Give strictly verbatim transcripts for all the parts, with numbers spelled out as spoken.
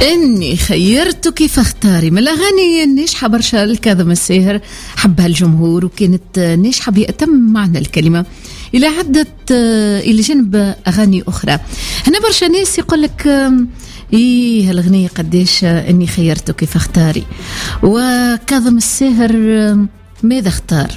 إني خيرتك فاختاري من الأغاني الناجحة برشا الكاظم الساهر، حبها الجمهور وكانت ناجحة بأتم معنى الكلمة إلى عدة إلى جنب أغاني أخرى. هنا برشا ناس يقولك إيه هالأغنية قديش إني خيرتك فاختاري، وكاظم الساهر ماذا اختار؟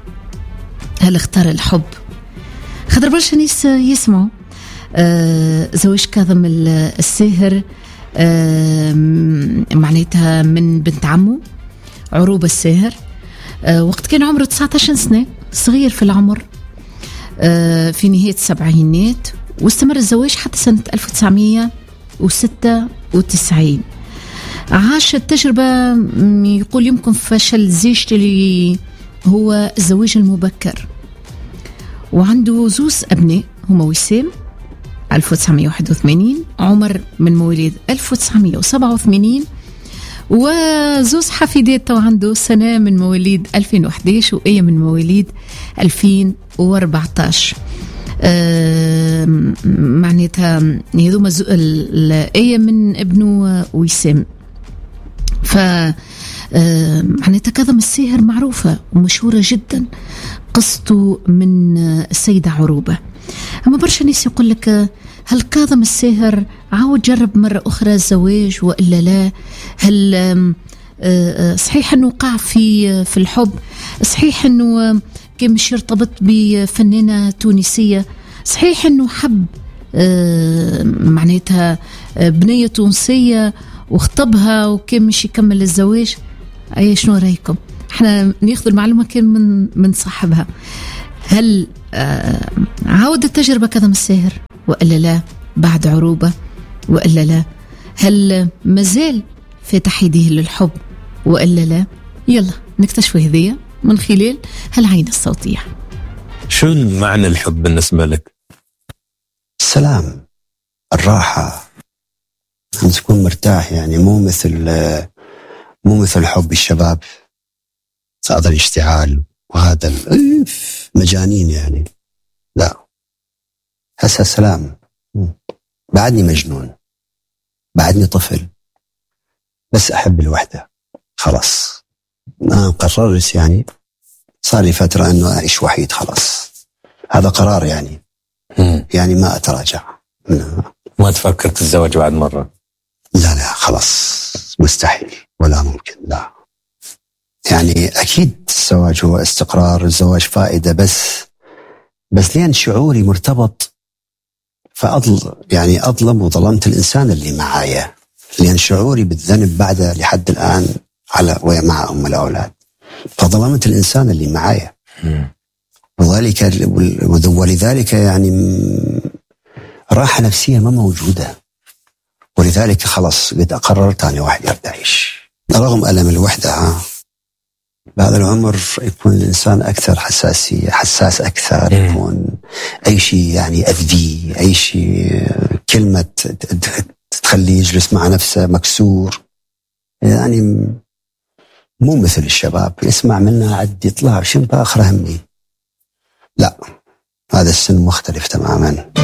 هل اختار الحب؟ خاطر برشا ناس يسمعوا آه زواج كاظم الساهر آه معناتها من بنت عمه عروبة الساهر آه وقت كان عمره تسعة عشر سنة، صغير في العمر، آه في نهاية السبعينات، واستمر الزواج حتى سنة ألف وتسعمية وستة وتسعين. عاش التجربة يقول يمكن فشل زيجته اللي هو الزواج المبكر، وعنده زوز أبناء هما وسام ألف وتسعمية وواحد وثمانين، عمر من مواليد ألف وتسعمية وسبعة وثمانين، وزوز حفيدات عنده سنة من مواليد ألفين وإحدى عشر وآية من مواليد ألفين وأربعة عشر. آه معناتها هذوما الآية من ابنه وسام. ف آه معناتها كاظم الساهر معروفة ومشهورة جدا قصته من السيدة عروبة. أما برشا ناس يقول لك هل كاظم الساهر عاود جرب مرة أخرى الزواج وإلا لا؟ هل صحيح أنه وقع في في الحب؟ صحيح أنه كان مش يرتبط بفنانة تونسية؟ صحيح أنه حب معناتها بنية تونسية واخطبها وكان مش يكمل الزواج؟ أي شنو رأيكم؟ احنا ناخذ المعلومة كان من من صاحبها. هل آه عاود التجربة كاظم الساهر وإلا لا بعد عروبة وإلا لا؟ هل مازال فاتح يديه للحب وإلا لا؟ يلا نكتشف هذية من خلال هالعين الصوتية. شو معنى الحب بالنسبة لك؟ السلام، الراحة، أن تكون مرتاح، يعني مو مثل مو مثل حب الشباب، هذا الاشتعال وهذا مجانين يعني. لا، هسه سلام، بعدني مجنون، بعدني طفل، بس أحب الوحدة خلاص. أنا قررت يعني صار لي فترة أنه أعيش وحيد خلاص، هذا قرار يعني مم. يعني ما أتراجع. ما تفكر تتزوج بعد مرة؟ لا لا خلاص مستحيل ولا ممكن. لا يعني أكيد الزواج هو استقرار، الزواج فائدة، بس بس لين شعوري مرتبط فأظل يعني أظلم وظلمت الإنسان اللي معايا، لين شعوري بالذنب بعده لحد الآن على ومع أم الأولاد، فظلمت الإنسان اللي معايا. وذلك ولذلك يعني راحة نفسية ما موجودة، ولذلك خلاص قد أقررت أني واحد يرد أعيش رغم ألم الوحدة. بهذا العمر يكون الإنسان أكثر حساسية، حساس أكثر، يكون أي شيء يعني أذيه، أي شيء كلمة تخليه يجلس مع نفسه مكسور، يعني مو مثل الشباب يسمع منها عد يطلع شنو بآخر همي. لا، هذا السن مختلف تماما.